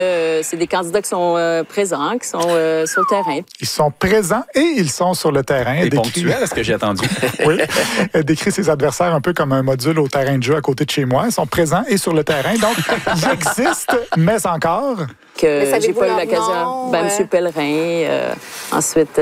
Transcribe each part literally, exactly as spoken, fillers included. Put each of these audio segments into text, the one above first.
Euh, c'est des candidats qui sont euh, présents, qui sont euh, sur le terrain. Ils sont présents et ils sont sur le terrain. Et ponctuel, est-ce que j'ai attendu? Oui. Elle décrit ses adversaires un peu comme un module au terrain de jeu à côté de chez moi. Ils sont présents et sur le terrain. Donc, ils existent, mais encore. Que j'ai pas eu l'occasion. Ben, ouais. M. Pellerin, euh, ensuite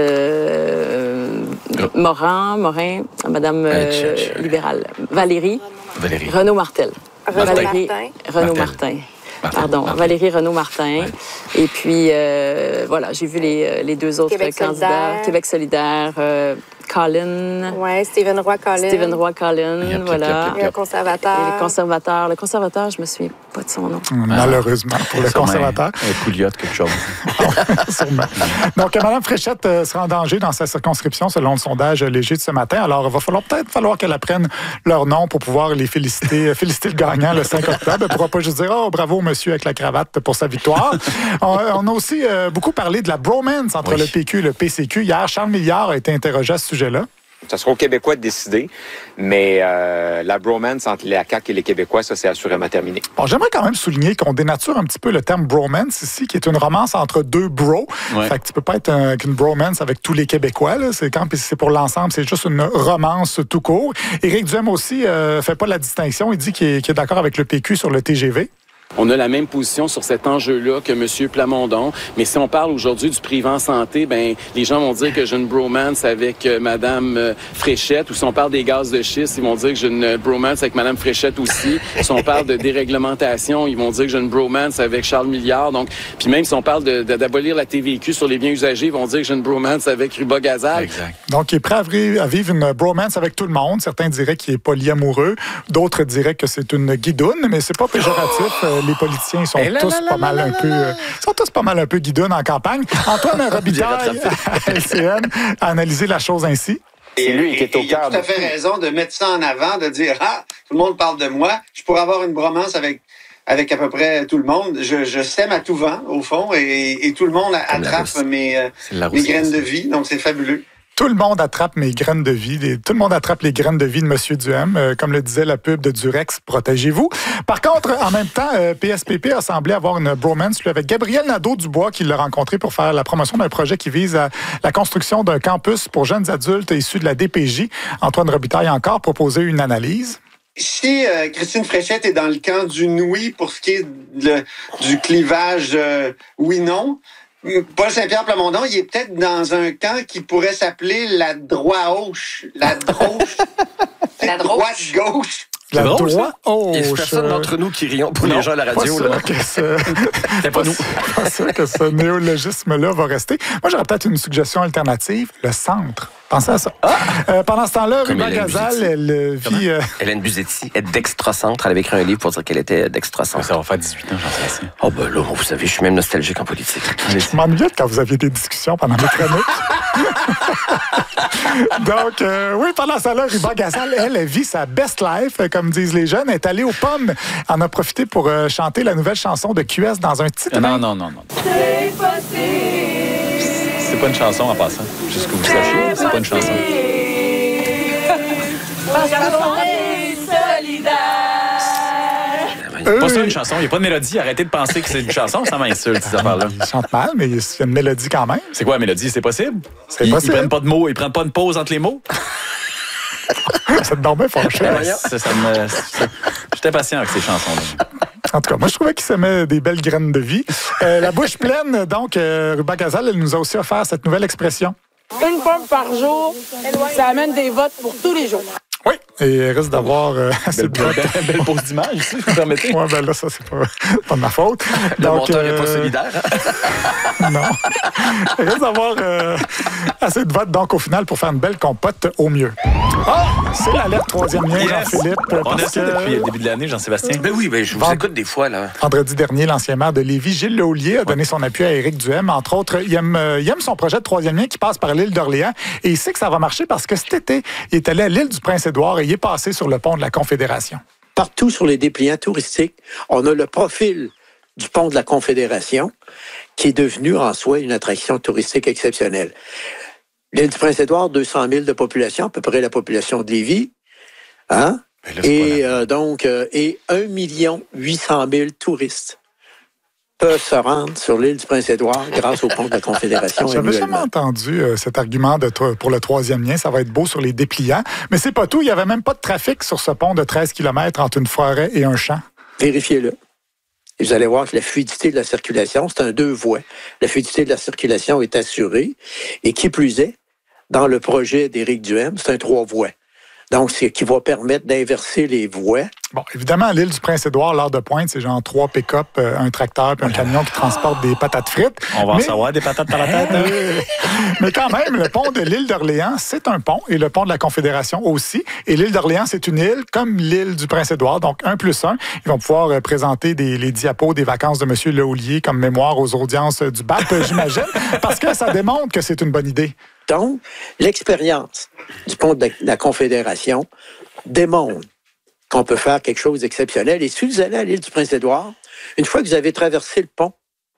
euh, Morin, Morin, Mme euh, libérale, Valérie, Valérie. Renaud Martel. Renaud Valérie, Martin. Renaud Martin. Martin. Pardon, Martin. Valérie Renaud-Martin. Ouais. Et puis, euh, voilà, j'ai vu les, les deux autres Québec candidats. solidaire. Québec solidaire, euh, Colin. Oui, Stephen Roy-Collin. Stephen Roy-Collin, voilà. Et le conservateur. Et le conservateur. Le conservateur, je me souviens pas de son nom. Malheureusement, pour le conservateur. Un Pouliot, quelque chose. Sûrement. Donc, Mme Fréchette euh, sera en danger dans sa circonscription selon le sondage léger de ce matin. Alors, il va falloir peut-être falloir qu'elle apprenne leur nom pour pouvoir les féliciter, féliciter le gagnant le cinq octobre. Elle ne pourra pas juste dire « Oh, bravo, monsieur, avec la cravate pour sa victoire ». on, on a aussi euh, beaucoup parlé de la bromance entre oui. le P Q et le P C Q. Hier, Charles Milliard a été interrogé à ce sujet-là. Ça sera aux Québécois de décider, mais euh, la bromance entre la C A Q et les Québécois, ça, c'est assurément terminé. Bon, j'aimerais quand même souligner qu'on dénature un petit peu le terme bromance ici, qui est une romance entre deux bros. Ouais. Fait que tu peux pas être un, une bromance avec tous les Québécois. Là. C'est quand c'est pour l'ensemble, c'est juste une romance tout court. Éric Duhem aussi euh, fait pas la distinction. Il dit qu'il est, qu'il est d'accord avec le P Q sur le T G V. On a la même position sur cet enjeu-là que M. Plamondon. Mais si on parle aujourd'hui du privé en santé, ben les gens vont dire que j'ai une bromance avec euh, Mme euh, Fréchette. Ou si on parle des gaz de schiste, ils vont dire que j'ai une bromance avec Mme Fréchette aussi. Si on parle de déréglementation, ils vont dire que j'ai une bromance avec Charles Milliard. Donc, puis même si on parle de, de, d'abolir la T V Q sur les biens usagés, ils vont dire que j'ai une bromance avec Ruba Gazal. Exact. Donc, il est prêt à vivre une bromance avec tout le monde. Certains diraient qu'il est polyamoureux. D'autres diraient que c'est une guidoune, mais c'est pas péjoratif. Oh! Les politiciens sont là, tous là, pas là, mal là, un là, peu, là. sont tous pas mal un peu guidounes en campagne. Antoine Robitaille à L C N a analysé la chose ainsi. C'est lui qui est au cœur. Il a tout à fait raison de mettre ça en avant, de dire ah tout le monde parle de moi, je pourrais avoir une bromance avec avec à peu près tout le monde. Je, je sème à tout vent au fond et, et tout le monde attrape mes, euh, mes graines de vie, donc c'est fabuleux. Tout le monde attrape mes graines de vie. Les, tout le monde attrape les graines de vie de M. Duhem. Euh, comme le disait la pub de Durex, protégez-vous. Par contre, en même temps, euh, P S P P a semblé avoir une bromance lui, avec Gabriel Nadeau-Dubois, qui l'a rencontré pour faire la promotion d'un projet qui vise à la construction d'un campus pour jeunes adultes issus de la D P J. Antoine Robitaille a encore proposé une analyse. Si euh, Christine Fréchette est dans le camp du oui pour ce qui est le, du clivage euh, oui-non, Paul Saint-Pierre Plamondon, il est peut-être dans un camp qui pourrait s'appeler la droite-gauche. La droche. La droite-gauche. La droite Il y a personne d'entre nous qui rions pour non, les gens à la radio. C'est pas, pas nous. Pas sûr que ce néologisme-là va rester. Moi, j'aurais peut-être une suggestion alternative. Le centre. Pensez à ça. Ah! Euh, pendant ce temps-là, Ruba Gazal, elle vit... Euh... Hélène Buzetti est d'extra-centre. Elle avait écrit un livre pour dire qu'elle était d'extra-centre. Ça va faire dix-huit ans, j'en sais assez. Oh ben là, vous savez, je suis même nostalgique en politique. Je m'ennuyais quand vous aviez des discussions pendant mes chroniques. Donc, euh, oui, pendant ce temps-là, Ruba Gazal, elle, elle vit sa best life, comme disent les jeunes. Elle est allée aux pommes. Elle en a profité pour euh, chanter la nouvelle chanson de Q S dans un titre. Non, non, non, non. C'est possible. C'est pas une chanson en passant. Juste que vous sachiez, c'est pas une chanson. Parce qu'on est solidaires. Pas ça une chanson, il n'y a pas de mélodie. Arrêtez de penser que c'est une chanson, ça m'insulte, ces affaires-là. Ils chantent mal, mais il y a une mélodie quand même. C'est quoi la mélodie? C'est possible? C'est ils, possible. Ils prennent pas de mots, ils prennent pas de pause entre les mots? Ça te dormait fâché. Ça, ça me... J'étais patient avec ces chansons-là. En tout cas, moi, je trouvais qu'il s'aimait des belles graines de vie. Euh, la bouche pleine, donc, euh, Ruba Gazal, elle nous a aussi offert cette nouvelle expression. Une pomme par jour, ça amène des votes pour tous les jours. Oui, et il risque d'avoir euh, assez belle, de belle, belle pose d'image ici, si vous permettez. Oui, ben là, ça, c'est pas, pas de ma faute. Le donc, monteur n'est euh... pas solidaire. Non. Il risque d'avoir euh, assez de votes, donc, au final, pour faire une belle compote au mieux. Ah! C'est l'alerte troisième lien, yes. Jean-Philippe. On a ça que... depuis le début de l'année, Jean-Sébastien. Ben oui, ben je vous Vend... écoute des fois, là. Vendredi dernier, l'ancien maire de Lévis, Gilles Lehoulier, a donné son appui à Éric Duhem. Entre autres, il aime, euh, il aime son projet de troisième lien qui passe par l'île d'Orléans. Et il sait que ça va marcher parce que cet été, il est allé à l'île du Prince-Édouard et il est passé sur le pont de la Confédération. Partout sur les dépliants touristiques, on a le profil du pont de la Confédération qui est devenu en soi une attraction touristique exceptionnelle. L'île du Prince-Édouard, deux cent mille de population, à peu près la population de Lévis. Hein? Là, et euh, donc, euh, et un million huit cent mille touristes. peuvent se rendre sur l'île du Prince-Édouard grâce au pont de la Confédération. J'avais jamais entendu euh, cet argument de pour le troisième lien. Ça va être beau sur les dépliants. Mais c'est pas tout. Il n'y avait même pas de trafic sur ce pont de treize kilomètres entre une forêt et un champ. Vérifiez-le. Et vous allez voir que la fluidité de la circulation, c'est un deux voies. La fluidité de la circulation est assurée. Et qui plus est, dans le projet d'Éric Duhem, c'est un trois voies. Donc, c'est qui va permettre d'inverser les voies. Bon, évidemment, à l'île du Prince-Édouard, l'heure de pointe, c'est genre trois pick-up, euh, un tracteur puis un camion qui transporte des patates frites. On va Mais... en savoir des patates par la tête. Hein? Mais quand même, le pont de l'île d'Orléans, c'est un pont, et le pont de la Confédération aussi. Et l'île d'Orléans, c'est une île comme l'île du Prince-Édouard, donc un plus un. Ils vont pouvoir euh, présenter des, les diapos des vacances de M. Lehoulier comme mémoire aux audiences du B A P, j'imagine, parce que ça démontre que c'est une bonne idée. Donc, l'expérience du pont de la Confédération démontre qu'on peut faire quelque chose d'exceptionnel. Et si vous allez à l'île du Prince-Édouard, une fois que vous avez traversé le pont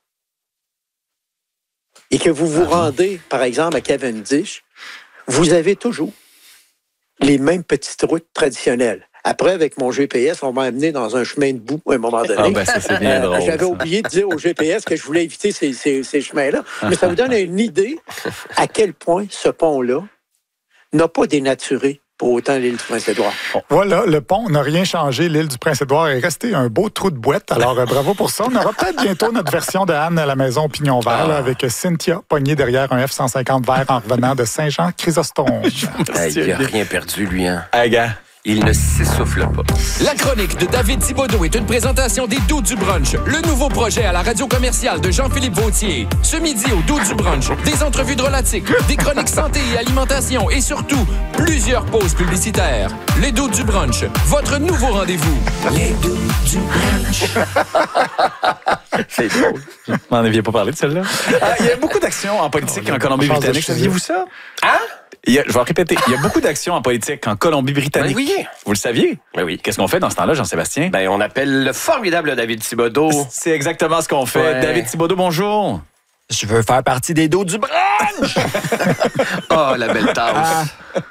et que vous vous rendez, par exemple, à Cavendish, vous avez toujours les mêmes petites routes traditionnelles. Après, avec mon G P S, on m'a amené dans un chemin de boue à un moment donné. Ah ben ça, c'est bien drôle. J'avais ça. oublié de dire au G P S que je voulais éviter ces, ces, ces chemins-là. Mais ça vous donne une idée à quel point ce pont-là n'a pas dénaturé pour autant l'île du Prince-Édouard. Voilà, le pont n'a rien changé. L'île du Prince-Édouard est restée un beau trou de boîte. Alors, euh, bravo pour ça. On aura peut-être bientôt notre version de Anne à la maison Pignon Vert, là, avec Cynthia poignée derrière un F cent cinquante vert en revenant de Saint-Jean-Chrysostome. Il n'a rien perdu, lui. Hein? Hey, gars. Il ne s'essouffle pas. La chronique de David Thibodeau est une présentation des Dos du Brunch, le nouveau projet à la radio commerciale de Jean-Philippe Vautier. Ce midi au Dos du Brunch, des entrevues drôlatiques, des chroniques santé et alimentation et surtout, plusieurs pauses publicitaires. Les Dos du Brunch, votre nouveau rendez-vous. Les Dos du Brunch. C'est drôle. Vous m'en aviez pas parlé de celle-là. Euh, il y a beaucoup d'actions en politique en Colombie-Britannique. Saviez-vous ça? Hein? Il y a, je vais répéter, il y a beaucoup d'actions en politique en Colombie-Britannique. Ben oui. Vous le saviez? Ben oui. Qu'est-ce qu'on fait dans ce temps-là, Jean-Sébastien? Ben, on appelle le formidable David Thibodeau. C'est exactement ce qu'on fait. Ouais. David Thibodeau, bonjour. Je veux faire partie des Dos du Brunch! Oh, la belle tasse. Ah.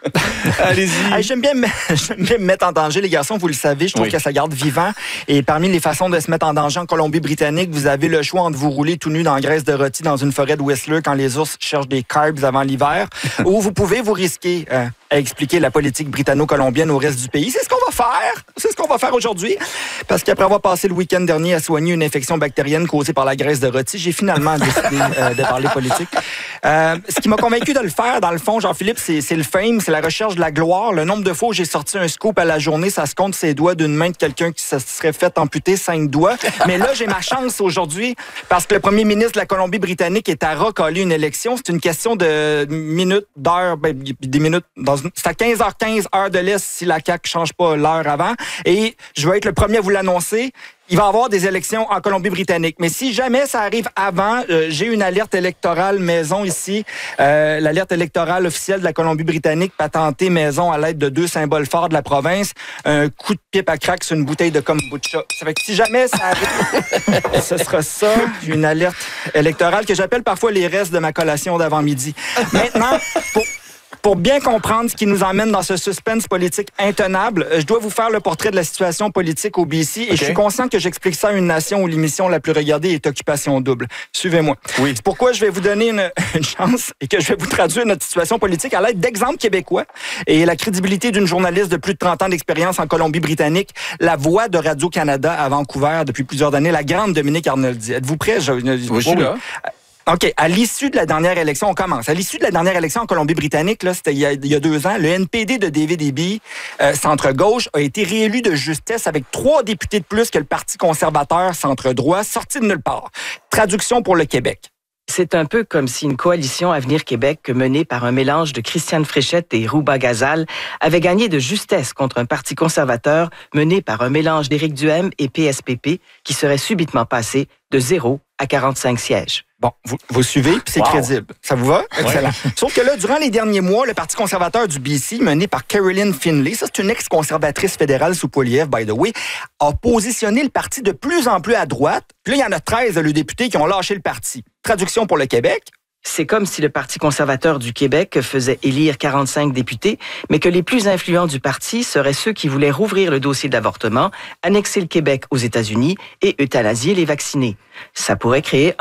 Allez-y. Hey, j'aime, bien me, j'aime bien me mettre en danger, les garçons, vous le savez. Je trouve oui. que ça garde vivant. Et parmi les façons de se mettre en danger en Colombie-Britannique, vous avez le choix entre vous rouler tout nu dans la graisse de rôti dans une forêt de Whistler quand les ours cherchent des carbs avant l'hiver, ou vous pouvez vous risquer euh, à expliquer la politique britanno-colombienne au reste du pays. C'est ce qu'on va faire. C'est ce qu'on va faire aujourd'hui. Parce qu'après avoir passé le week-end dernier à soigner une infection bactérienne causée par la graisse de rôti, j'ai finalement décidé euh, de parler politique. Euh, ce qui m'a convaincu de le faire, dans le fond, Jean-Philippe, c'est, c'est le fame, c'est la recherche de la gloire. Le nombre de fois où j'ai sorti un scoop à la journée, ça se compte ses doigts d'une main de quelqu'un qui se serait fait amputer cinq doigts. Mais là, j'ai ma chance aujourd'hui parce que le premier ministre de la Colombie-Britannique est à recoller une élection. C'est une question de minutes, d'heures, ben, des minutes. Dans une... C'est à quinze heures quinze, heure de l'Est, si la C A Q ne change pas l'heure avant. Et je vais être le premier à vous l'annoncer. Il va y avoir des élections en Colombie-Britannique. Mais si jamais ça arrive avant, euh, j'ai une alerte électorale maison ici. Euh, l'alerte électorale officielle de la Colombie-Britannique, patentée maison à l'aide de deux symboles forts de la province. Un coup de pipe à crack sur une bouteille de kombucha. Ça fait que si jamais ça arrive, ce sera ça. J'ai une alerte électorale que j'appelle parfois les restes de ma collation d'avant-midi. Maintenant, pour... Pour bien comprendre ce qui nous emmène dans ce suspense politique intenable, je dois vous faire le portrait de la situation politique au B C et okay. je suis conscient que j'explique ça à une nation où l'émission la plus regardée est Occupation Double. Suivez-moi. Oui. C'est pourquoi je vais vous donner une, une chance et que je vais vous traduire notre situation politique à l'aide d'exemples québécois et la crédibilité d'une journaliste de plus de trente ans d'expérience en Colombie-Britannique, la voix de Radio-Canada à Vancouver depuis plusieurs années, la grande Dominique Arnoldi. Êtes-vous prêts? Je, je, oui, je suis là. OK. À l'issue de la dernière élection, on commence. À l'issue de la dernière élection en Colombie-Britannique, là, c'était il y, a, il y a deux ans, le N P D de David Eby, euh, centre-gauche, a été réélu de justesse avec trois députés de plus que le Parti conservateur centre-droit, sorti de nulle part. Traduction pour le Québec. C'est un peu comme si une coalition Avenir Québec menée par un mélange de Christiane Fréchette et Rouba Gazal avait gagné de justesse contre un parti conservateur mené par un mélange d'Éric Duhem et P S P P qui serait subitement passé de zéro à quarante-cinq sièges. Bon, vous, vous suivez, puis c'est wow. crédible. Ça vous va? Excellent. Ouais. Sauf que là, durant les derniers mois, le Parti conservateur du B C, mené par Caroline Finlay, ça c'est une ex-conservatrice fédérale sous Poilievre, by the way, a positionné le parti de plus en plus à droite. Puis là, il y en a treize de les députés qui ont lâché le parti. Traduction pour le Québec. C'est comme si le Parti conservateur du Québec faisait élire quarante-cinq députés, mais que les plus influents du parti seraient ceux qui voulaient rouvrir le dossier d'avortement, annexer le Québec aux États-Unis et euthanasier les vaccinés. Ça pourrait créer